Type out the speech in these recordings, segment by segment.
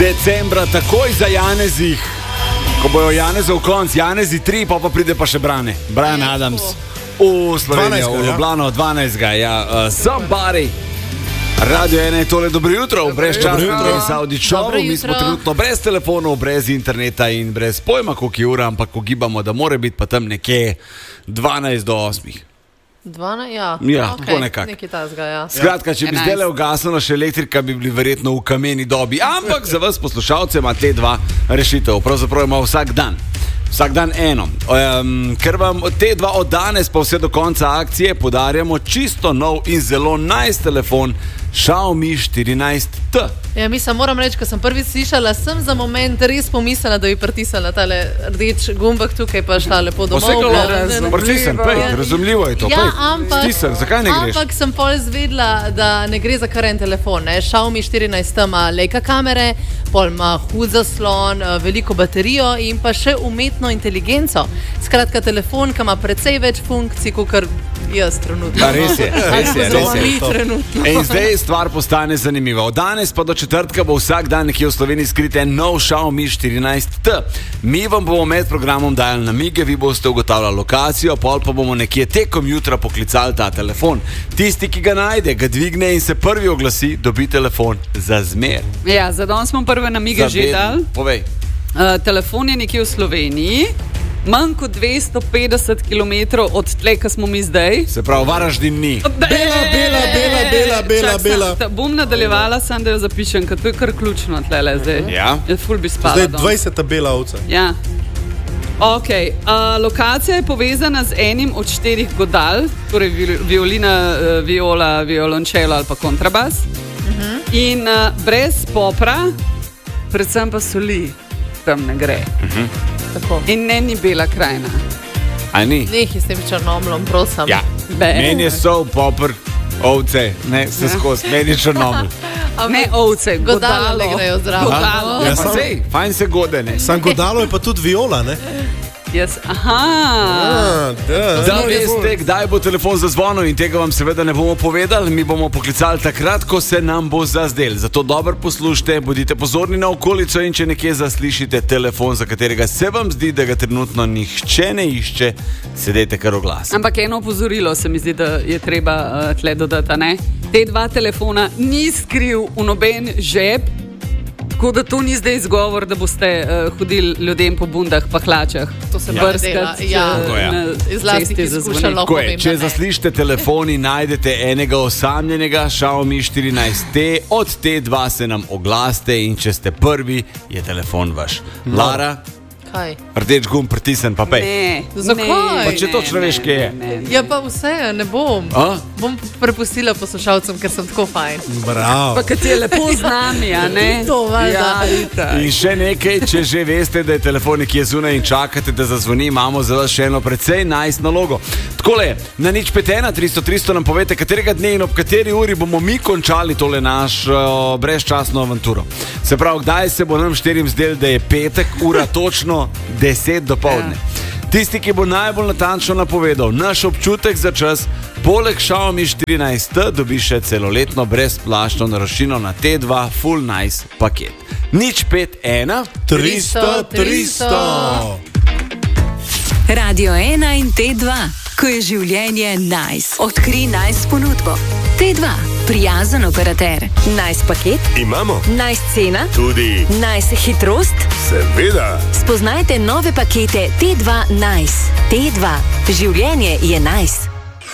decembra, takoj za Janezih, ko bojo Janezov konc, Janezi 3, pa pride pa še Brian Adams v Slovenijo, v Ljubljano 12. Ja, somebody. Radio 1 je tole, dobro jutro, brez časa, brez audičov, mi smo trenutno brez telefonov, brez interneta in brez pojma, koliko je ura, ampak ugibamo, da mora biti pa tam nekje 12 do 8. 12, ja. Ja, okay. Tako nekako. Nekaj tazga, ja. Skratka, če bi zdaj le ugasnila še elektrika, bi bili verjetno v kameni dobi. Ampak za vas poslušalce ima te dva rešitev. Pravzaprav ima vsak dan eno. Ker vam te dva od danes pa vse do konca akcije podarjamo čisto nov in zelo nice telefon Xiaomi 14T. Ja, mislim, moram reči, ko sem prvič slišala, sem za moment res pomislila, da bi pritisnila tale rdeč gumbek tukaj, pa šla lepo domov. Razumljivo je to. Ja, ampak, zakaj ne greš? Ampak sem pol zvedla, da ne gre za kar en telefon. Ne? Xiaomi 14T ima Leica kamere, pol ima hud zaslon, veliko baterijo in pa še umetno inteligenco. Skratka, telefon, ki ima precej več funkcij, kot jaz trenutno. Res je. In zdaj stvar postane zanimiva. Od danes pa do četrtka bo vsak dan nekje v Sloveniji skrit en nov Xiaomi 14T. Mi vam bomo med programom dajali namige, vi boste ugotavljali lokacijo, pol pa bomo nekje tekom jutra poklicali ta telefon. Tisti, ki ga najde, ga dvigne in se prvi oglasi, dobi telefon za zmer. Ja, za danes smo prve namige že dali. Povej. Telefon je nekje v Sloveniji. Manj kot 250 km od tle, ko smo mi zdaj. Se pravi, Varaždin ni. Bela. Bom nadaljevala, sem da jo zapišem, ker to je kar ključno tle zdaj. Ja. Ful bi spala. Zdaj 20 bela ovca. Ja. Ok, lokacija je povezana z enim od 4 godal, torej violina, viola, violončelo ali pa kontrabas. In brez popra, predvsem pa soli, tam ne gre. Tako. In ne ni Bela krajina. A ni? Nekaj s tem Črnomlom, prosim. Ja, meni je sol, popr, ovce, ne, se skozi, meni je Črnoml. Ne ovce, godalo. Ne grejo zdravo. Ja, sej, fajn se gode, ne. Sam godalo je pa tudi viola, ne? Yes. Aha. Da veste, kdaj bo telefon zazvonil in tega vam seveda ne bomo povedali, mi bomo poklicali takrat, ko se nam bo zazdel. Zato dobro poslušajte, bodite pozorni na okolico in če nekje zaslišite telefon, za katerega se vam zdi, da ga trenutno nihče ne išče, sedete kar oglas. Ampak eno opozorilo se mi zdi, da je treba tle dodati, ne? Te dva telefona ni skril v noben žep, tako da to ni zdaj izgovor, da boste hodili ljudem po bundah pa hlačah. To se brskati na cesti zazvoniti. Če zaslišite telefoni, najdete enega osamljenega Xiaomi 14T, od te dva se nam oglaste in če ste prvi, je telefon vaš. Lara? Kaj? Rdeč gumb pritisnen, pa pej. Ne. Zakaj? Pa če točno veš, kje je. Ja, pa vse, ne bom. Bom prepustila poslušalcem, ker sem tako fajn. Bravo. Pa kad je lepo z nami, a ne? To valjda. In še nekaj, če že veste, da je telefon nekje zunaj in čakate, da zazvoni, imamo za vas še eno precej nice nalogo. Takole, na 051 300 300 nam povete, katerega dne in ob kateri uri bomo mi končali tole našo brezčasno avanturo. Se pravi, kdaj se bo nam štirim zdel, da je petek, ura točno 10 dopoldne. Tisti, ki bo najbolj natančno napovedal naš občutek za čas, poleg Xiaomi 14T dobi še celoletno brezplačno naročnino na T2 Full Nice paket. 051 300. Radio 1 in T2, ko je življenje nice. Odkri nice ponudbo. T2, prijazen operater. Nice paket? Imamo. Nice cena? Tudi. Nice hitrost? Seveda. Spoznajte nove pakete T2 Nice. T2, življenje je nice.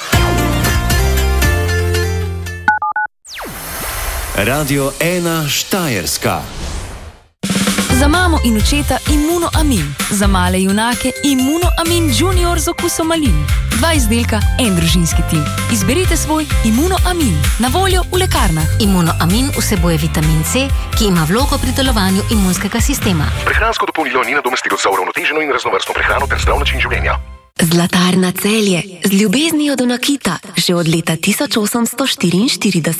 Radio 1 Štajerska. Za mamo in očeta Immunoamin. Za male junake Immunoamin Junior z okusom malin. 2 izdelka, en družinski tim. Izberite svoj Immunoamin. Na voljo v lekarnah. Immunoamin vsebuje vitamin C, ki ima vlogo pri delovanju imunskega sistema. Prehransko dopolnilo ni nadomestilo za uravnoteženo in raznovrstno prehrano ter zdrav način življenja. Zlatarna Celje. Z ljubeznijo do nakita. Že od leta 1844.